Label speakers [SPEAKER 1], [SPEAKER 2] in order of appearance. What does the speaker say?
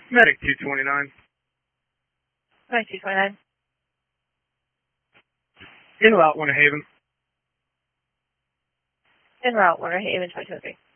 [SPEAKER 1] Medic 229.
[SPEAKER 2] Medic 229.
[SPEAKER 1] In route, Winter Haven.
[SPEAKER 2] En route, Winter Haven 2023.